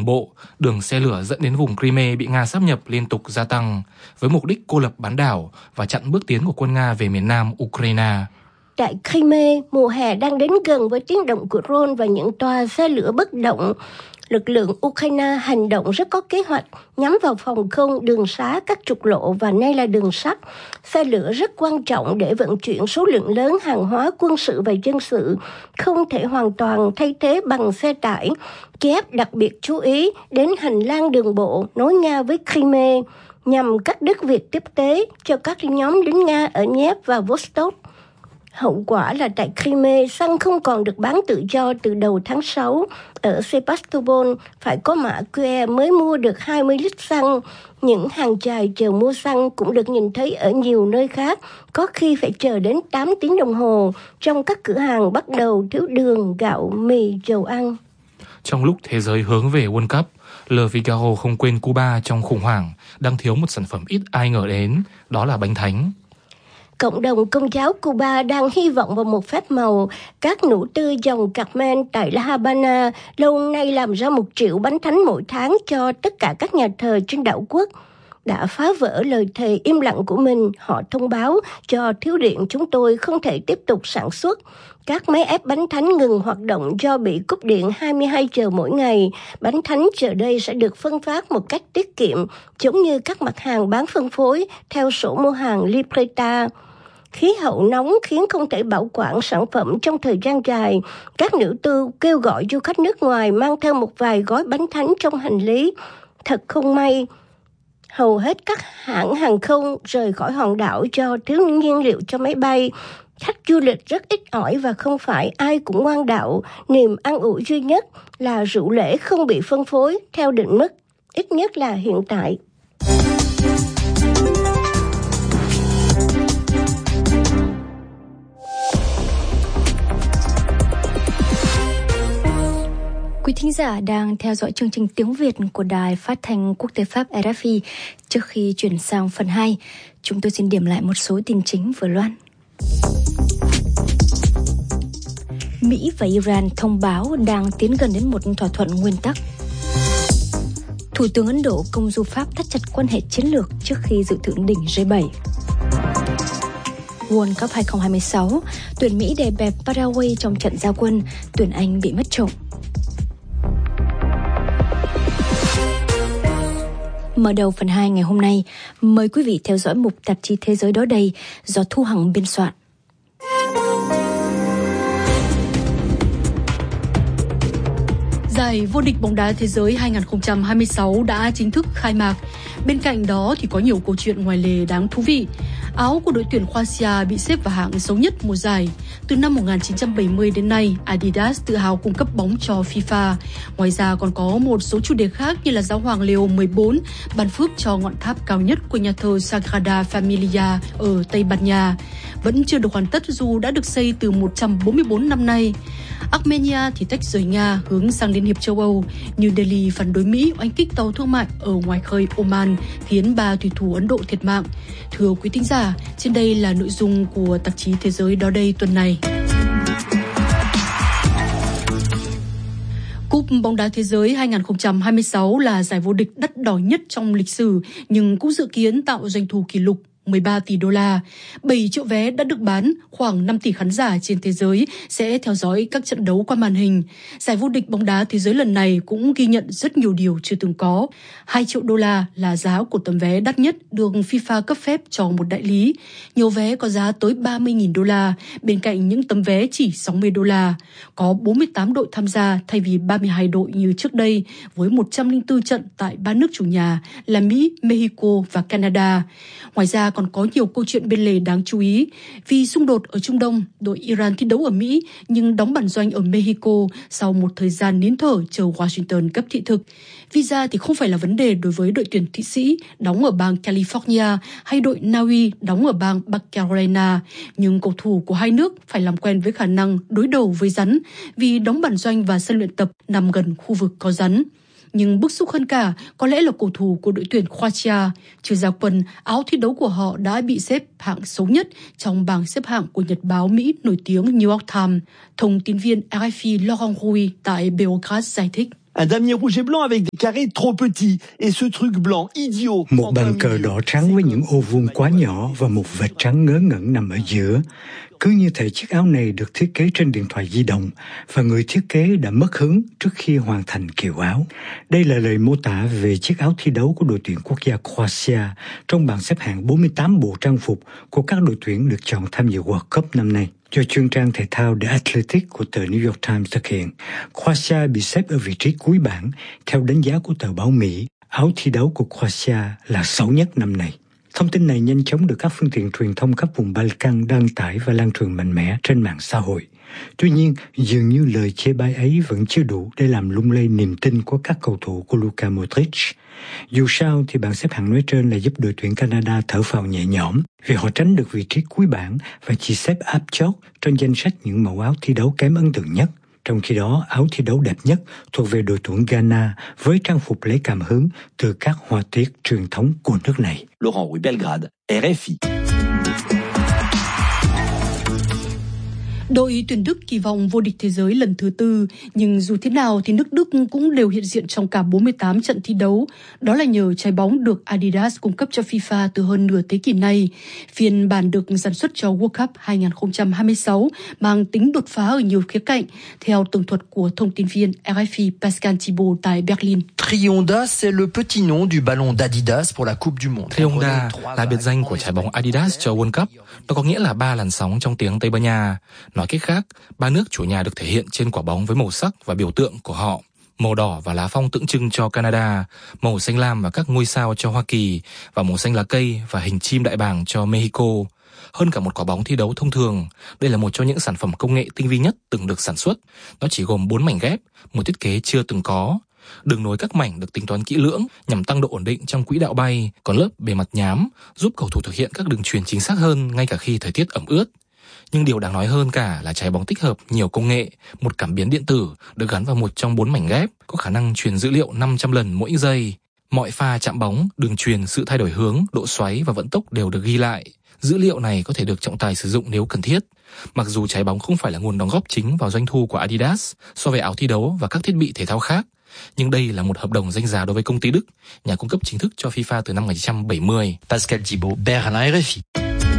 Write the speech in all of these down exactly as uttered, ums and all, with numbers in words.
đường bộ, đường xe lửa dẫn đến vùng Crimea bị Nga sáp nhập liên tục gia tăng, với mục đích cô lập bán đảo và chặn bước tiến của quân Nga về miền nam Ukraine. Tại Crimea, mùa hè đang đến gần với tiếng động của drone và những toa xe lửa bất động. Lực lượng Ukraine hành động rất có kế hoạch nhắm vào phòng không, đường xá, các trục lộ và nay là đường sắt. Xe lửa rất quan trọng để vận chuyển số lượng lớn hàng hóa quân sự và dân sự, không thể hoàn toàn thay thế bằng xe tải. Kiev đặc biệt chú ý đến hành lang đường bộ nối Nga với Crimea nhằm cắt đứt việc tiếp tế cho các nhóm lính Nga ở Dnepr và Vostok. Hậu quả là tại Crimea, xăng không còn được bán tự do từ đầu tháng sáu. Ở Sebastopol, phải có mã quy rờ mới mua được hai mươi lít xăng. Những hàng chài chờ mua xăng cũng được nhìn thấy ở nhiều nơi khác, có khi phải chờ đến tám tiếng đồng hồ. Trong các cửa hàng bắt đầu thiếu đường, gạo, mì, dầu ăn. Trong lúc thế giới hướng về World Cup, Le Figaro không quên Cuba trong khủng hoảng, đang thiếu một sản phẩm ít ai ngờ đến, đó là bánh thánh. Cộng đồng Công giáo Cuba đang hy vọng vào một phép màu. Các nữ tư dòng Carmen tại La Habana lâu nay làm ra một triệu bánh thánh mỗi tháng cho tất cả các nhà thờ trên đảo quốc. Đã phá vỡ lời thề im lặng của mình, họ thông báo cho thiếu điện chúng tôi không thể tiếp tục sản xuất. Các máy ép bánh thánh ngừng hoạt động do bị cúp điện hai mươi hai giờ mỗi ngày. Bánh thánh giờ đây sẽ được phân phát một cách tiết kiệm, giống như các mặt hàng bán phân phối theo sổ mua hàng Libreta. Khí hậu nóng khiến không thể bảo quản sản phẩm trong thời gian dài. Các nữ tư kêu gọi du khách nước ngoài mang theo một vài gói bánh thánh trong hành lý. Thật không may, hầu hết các hãng hàng không rời khỏi hòn đảo do thiếu nhiên liệu cho máy bay. Khách du lịch rất ít ỏi và không phải ai cũng ngoan đạo. Niềm an ủi duy nhất là rượu lễ không bị phân phối theo định mức, ít nhất là hiện tại. Quý thính giả đang theo dõi chương trình tiếng Việt của Đài Phát thanh Quốc tế Pháp rờ ép i. Trước khi chuyển sang phần hai, chúng tôi xin điểm lại một số tin chính vừa loan. Mỹ và Iran thông báo đang tiến gần đến một thỏa thuận nguyên tắc. Thủ tướng Ấn Độ công du Pháp thắt chặt quan hệ chiến lược trước khi dự thượng đỉnh G bảy. World Cup hai không hai sáu, tuyển Mỹ đè bẹp Paraguay trong trận ra quân, tuyển Anh bị mất trộm. Mở đầu phần hai ngày hôm nay, mời quý vị theo dõi mục tạp chí Thế giới đó đây do Thu Hằng biên soạn. Giải vô địch bóng đá thế giới hai không hai sáu đã chính thức khai mạc. Bên cạnh đó thì có nhiều câu chuyện ngoài lề đáng thú vị. Áo của đội tuyển Croatia bị xếp vào hạng xấu nhất mùa giải. Từ năm một nghìn chín trăm bảy mươi đến nay, Adidas tự hào cung cấp bóng cho FIFA. Ngoài ra còn có một số chủ đề khác như là giáo hoàng Leo mười bốn ban phước cho ngọn tháp cao nhất của nhà thờ Sagrada Familia ở Tây Ban Nha. Vẫn chưa được hoàn tất dù đã được xây từ một trăm bốn mươi bốn năm nay. Armenia thì tách rời Nga hướng sang Liên hiệp châu Âu. New Delhi phản đối Mỹ oanh kích tàu thương mại ở ngoài khơi Oman khiến ba thủy thủ Ấn Độ thiệt mạng. Thưa quý thính giả, trên đây là nội dung của tạp chí Thế giới đó đây tuần này. Cúp bóng đá thế giới hai không hai sáu là giải vô địch đắt đỏ nhất trong lịch sử nhưng cũng dự kiến tạo doanh thu kỷ lục mười ba tỷ đô la. bảy triệu vé đã được bán, khoảng năm tỷ khán giả trên thế giới sẽ theo dõi các trận đấu qua màn hình. Giải vô địch bóng đá thế giới lần này cũng ghi nhận rất nhiều điều chưa từng có. hai triệu đô la là giá của tấm vé đắt nhất được FIFA cấp phép cho một đại lý. Nhiều vé có giá tới ba mươi nghìn đô la, bên cạnh những tấm vé chỉ sáu mươi đô la. Có bốn mươi tám đội tham gia thay vì ba mươi hai đội như trước đây, với một trăm lẻ bốn trận tại ba nước chủ nhà là Mỹ, Mexico và Canada. Ngoài ra còn có nhiều câu chuyện bên lề đáng chú ý. Vì xung đột ở Trung Đông, đội Iran thi đấu ở Mỹ nhưng đóng bản doanh ở Mexico sau một thời gian nín thở chờ Washington cấp thị thực. Visa thì không phải là vấn đề đối với đội tuyển Thụy Sĩ đóng ở bang California hay đội Na Uy đóng ở bang Bắc Carolina. Nhưng cầu thủ của hai nước phải làm quen với khả năng đối đầu với rắn vì đóng bản doanh và sân luyện tập nằm gần khu vực có rắn. Nhưng bức xúc hơn cả có lẽ là cầu thủ của đội tuyển Croatia. Chưa ra quân, áo thi đấu của họ đã bị xếp hạng xấu nhất trong bảng xếp hạng của nhật báo Mỹ nổi tiếng New York Times. Thông tin viên rờ ép i Laurent Rouy tại Beograd giải thích. Un damier rouge et blanc avec des carrés trop petits et ce truc blanc idiot. Một bàn cờ đỏ trắng với những ô vuông quá nhỏ và một vệt trắng ngớ ngẩn nằm ở giữa. Cứ như thể chiếc áo này được thiết kế trên điện thoại di động và người thiết kế đã mất hứng trước khi hoàn thành kiểu áo. Đây là lời mô tả về chiếc áo thi đấu của đội tuyển quốc gia Croatia trong bảng xếp hạng bốn mươi tám bộ trang phục của các đội tuyển được chọn tham dự World Cup năm nay. Do chuyên trang thể thao The Athletic của tờ New York Times thực hiện, Croatia bị xếp ở vị trí cuối bảng. Theo đánh giá của tờ báo Mỹ, áo thi đấu của Croatia là xấu nhất năm nay. Thông tin này nhanh chóng được các phương tiện truyền thông các vùng Balkan đăng tải và lan truyền mạnh mẽ trên mạng xã hội. Tuy nhiên, dường như lời chê bai ấy vẫn chưa đủ để làm lung lay niềm tin của các cầu thủ của Luka Modric. Dù sao thì bảng xếp hạng nói trên là giúp đội tuyển Canada thở phào nhẹ nhõm vì họ tránh được vị trí cuối bảng và chỉ xếp áp chót trên danh sách những mẫu áo thi đấu kém ấn tượng nhất. Trong khi đó, áo thi đấu đẹp nhất thuộc về đội tuyển Ghana với trang phục lấy cảm hứng từ các họa tiết truyền thống của nước này. Laurent Rouy, Belgrade, R F I. Đội tuyển Đức kỳ vọng vô địch thế giới lần thứ tư, nhưng dù thế nào thì nước Đức cũng đều hiện diện trong cả bốn mươi tám trận thi đấu. Đó là nhờ trái bóng được Adidas cung cấp cho FIFA từ hơn nửa thế kỷ nay. Phiên bản được sản xuất cho World Cup hai không hai sáu mang tính đột phá ở nhiều khía cạnh, theo tường thuật của thông tin viên R F I Pascal Thibault tại Berlin. Trionda, c'est le petit nom du ballon d'Adidas pour la Coupe du Monde. Trionda là biệt danh của trái bóng Adidas cho World Cup. Nó có nghĩa là ba làn sóng trong tiếng Tây Ban Nha. Nói cách khác, ba nước chủ nhà được thể hiện trên quả bóng với màu sắc và biểu tượng của họ. Màu đỏ và lá phong tượng trưng cho Canada, màu xanh lam và các ngôi sao cho Hoa Kỳ, và màu xanh lá cây và hình chim đại bàng cho Mexico. Hơn cả một quả bóng thi đấu thông thường, đây là một trong những sản phẩm công nghệ tinh vi nhất từng được sản xuất. Nó chỉ gồm bốn mảnh ghép, một thiết kế chưa từng có. Đường nối các mảnh được tính toán kỹ lưỡng nhằm tăng độ ổn định trong quỹ đạo bay, còn lớp bề mặt nhám giúp cầu thủ thực hiện các đường chuyền chính xác hơn ngay cả khi thời tiết ẩm ướt. Nhưng điều đáng nói hơn cả là trái bóng tích hợp nhiều công nghệ, một cảm biến điện tử được gắn vào một trong bốn mảnh ghép, có khả năng truyền dữ liệu năm trăm lần mỗi giây. Mọi pha chạm bóng, đường chuyền, sự thay đổi hướng, độ xoáy và vận tốc đều được ghi lại. Dữ liệu này có thể được trọng tài sử dụng nếu cần thiết. Mặc dù trái bóng không phải là nguồn đóng góp chính vào doanh thu của Adidas so với áo thi đấu và các thiết bị thể thao khác, nhưng đây là một hợp đồng danh giá đối với công ty Đức, nhà cung cấp chính thức cho FIFA từ năm một nghìn chín trăm bảy mươi. Pascal Thibault, Berlin, R F I.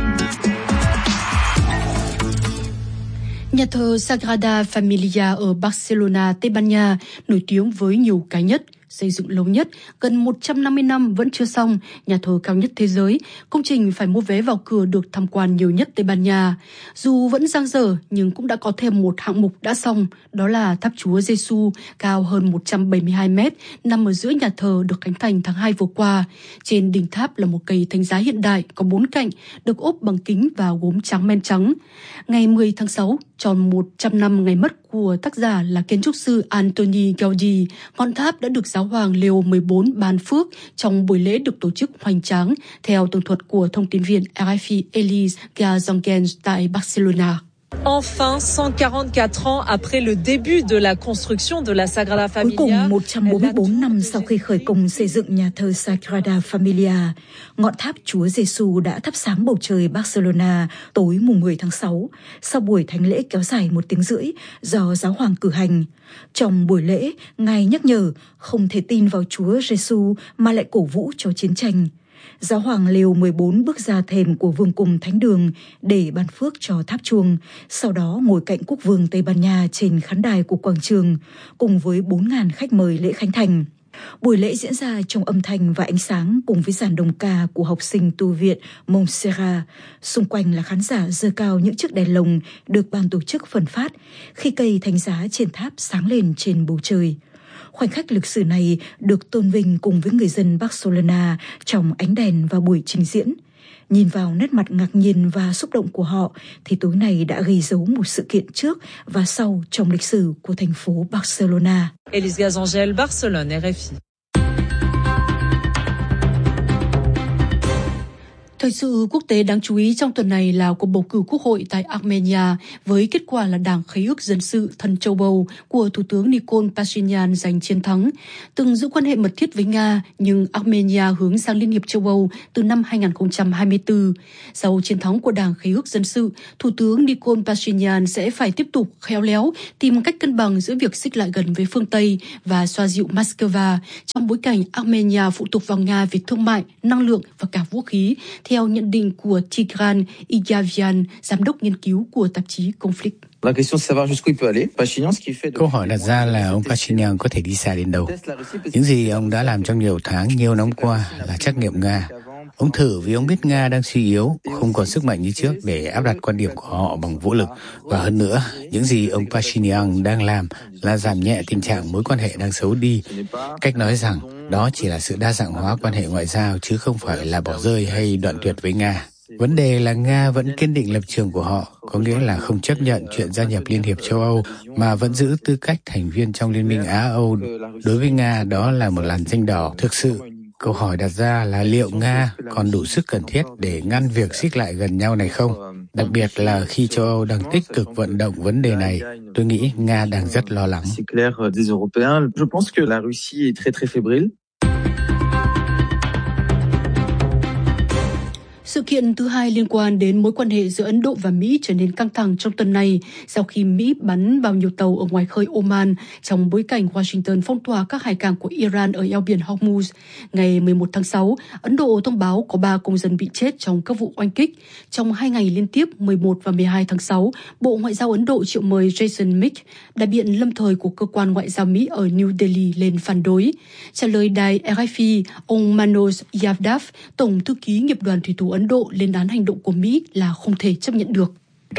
Nhà thờ Sagrada Familia ở Barcelona, Tây Ban Nha, nổi tiếng với nhiều cái nhất. Xây dựng lâu nhất, gần một trăm năm mươi năm vẫn chưa xong, nhà thờ cao nhất thế giới, công trình phải mua vé vào cửa được tham quan nhiều nhất Tây Ban Nha. Dù vẫn dang dở nhưng cũng đã có thêm một hạng mục đã xong, đó là tháp Chúa Giêsu cao hơn một trăm bảy mươi hai mét, nằm ở giữa nhà thờ được khánh thành tháng hai vừa qua. Trên đỉnh tháp là một cây thánh giá hiện đại có bốn cạnh, được ốp bằng kính và gốm trắng men trắng. Ngày mười tháng sáu, tròn một trăm năm ngày mất của tác giả là kiến trúc sư Antoni Gaudi, ngọn tháp đã được giáo hoàng Leo mười bốn ban phước trong buổi lễ được tổ chức hoành tráng, theo tường thuật của thông tin viên R F I Elise Gazongens tại Barcelona. Enfin, cent quarante-quatre ans après le début de la construction de la Sagrada Familia. Cuối cùng một trăm bốn mươi bốn năm sau khi khởi công xây dựng nhà thờ Sagrada Familia, ngọn tháp Chúa Giêsu đã thắp sáng bầu trời Barcelona tối mùng mười tháng sáu, sau buổi thánh lễ kéo dài một tiếng rưỡi do giáo hoàng cử hành. Trong buổi lễ, Ngài nhắc nhở không thể tin vào Chúa Giêsu mà lại cổ vũ cho chiến tranh. Giáo hoàng Leo mười bốn bước ra thềm của vương cung thánh đường để ban phước cho tháp chuông, sau đó ngồi cạnh quốc vương Tây Ban Nha trên khán đài của quảng trường, cùng với bốn nghìn khách mời lễ khánh thành. Buổi lễ diễn ra trong âm thanh và ánh sáng cùng với dàn đồng ca của học sinh tu viện Montserrat. Xung quanh là khán giả giơ cao những chiếc đèn lồng được ban tổ chức phân phát khi cây thánh giá trên tháp sáng lên trên bầu trời. Khoảnh khắc lịch sử này được tôn vinh cùng với người dân Barcelona trong ánh đèn và buổi trình diễn. Nhìn vào nét mặt ngạc nhiên và xúc động của họ thì tối nay đã ghi dấu một sự kiện trước và sau trong lịch sử của thành phố Barcelona. Elise Gazongens, Barcelone, R F I. Thời sự quốc tế đáng chú ý trong tuần này là cuộc bầu cử quốc hội tại Armenia với kết quả là Đảng Khế ước Dân sự thân châu bầu của Thủ tướng Nikol Pashinyan giành chiến thắng. Từng giữ quan hệ mật thiết với Nga, nhưng Armenia hướng sang Liên hiệp châu Âu từ năm hai nghìn không trăm hai mươi tư. Sau chiến thắng của Đảng Khế ước Dân sự, Thủ tướng Nikol Pashinyan sẽ phải tiếp tục khéo léo tìm cách cân bằng giữa việc xích lại gần với phương Tây và xoa dịu Moscow trong bối cảnh Armenia phụ thuộc vào Nga về thương mại, năng lượng và cả vũ khí, theo nhận định của Tigran Igavian, giám đốc nghiên cứu của tạp chí Conflict. Câu hỏi đặt ra là ông Pashinyan có thể đi xa đến đâu? Những gì ông đã làm trong nhiều tháng, nhiều năm qua là trắc nghiệm Nga. Ông thử vì ông biết Nga đang suy yếu, không còn sức mạnh như trước để áp đặt quan điểm của họ bằng vũ lực. Và hơn nữa, những gì ông Pashinyan đang làm là giảm nhẹ tình trạng mối quan hệ đang xấu đi. Cách nói rằng đó chỉ là sự đa dạng hóa quan hệ ngoại giao chứ không phải là bỏ rơi hay đoạn tuyệt với Nga. Vấn đề là Nga vẫn kiên định lập trường của họ, có nghĩa là không chấp nhận chuyện gia nhập Liên hiệp châu Âu mà vẫn giữ tư cách thành viên trong Liên minh Á-Âu. Đối với Nga, đó là một làn danh đỏ thực sự. Câu hỏi đặt ra là liệu Nga còn đủ sức cần thiết để ngăn việc xích lại gần nhau này không? Đặc biệt là khi châu Âu đang tích cực vận động vấn đề này, tôi nghĩ Nga đang rất lo lắng. Sự kiện thứ hai liên quan đến mối quan hệ giữa Ấn Độ và Mỹ trở nên căng thẳng trong tuần này sau khi Mỹ bắn vào nhiều tàu ở ngoài khơi Oman trong bối cảnh Washington phong tỏa các hải cảng của Iran ở eo biển Hormuz. Ngày mười một tháng sáu, Ấn Độ thông báo có ba công dân bị chết trong các vụ oanh kích. Trong hai ngày liên tiếp mười một và mười hai tháng sáu, Bộ Ngoại giao Ấn Độ triệu mời Jason Mick, đại biện lâm thời của cơ quan ngoại giao Mỹ ở New Delhi lên phản đối. Trả lời đài R F I, ông Manoj Yadav, Tổng thư ký nghiệp đoàn thủy thủ Ấn Độ, lên án hành động của Mỹ là không thể chấp nhận được.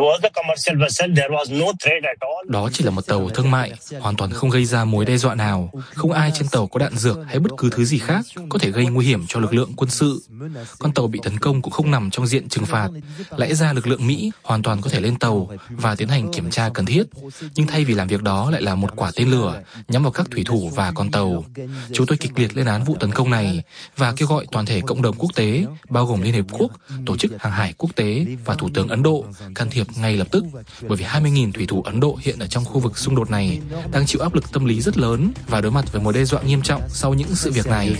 Đó chỉ là một tàu thương mại, hoàn toàn không gây ra mối đe dọa nào. Không ai trên tàu có đạn dược hay bất cứ thứ gì khác có thể gây nguy hiểm cho lực lượng quân sự. Con tàu bị tấn công cũng không nằm trong diện trừng phạt. Lẽ ra lực lượng Mỹ hoàn toàn có thể lên tàu và tiến hành kiểm tra cần thiết. Nhưng thay vì làm việc đó lại là một quả tên lửa nhắm vào các thủy thủ và con tàu. Chúng tôi kịch liệt lên án vụ tấn công này và kêu gọi toàn thể cộng đồng quốc tế, bao gồm Liên Hiệp Quốc, Tổ chức Hàng hải Quốc tế và Thủ tướng Ấn Độ can thiệp ngay lập tức, bởi vì hai mươi nghìn thủy thủ Ấn Độ hiện ở trong khu vực xung đột này đang chịu áp lực tâm lý rất lớn và đối mặt với mối đe dọa nghiêm trọng sau những sự việc này.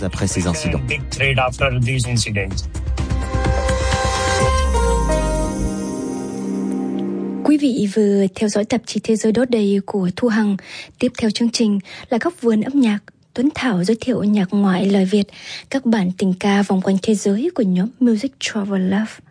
Quý vị vừa theo dõi tạp chí Thế giới Đốt Đầy của Thu Hằng. Tiếp theo chương trình là góc vườn âm nhạc. Tuấn Thảo giới thiệu nhạc ngoại lời Việt, các bản tình ca vòng quanh thế giới của nhóm Music Travel Love.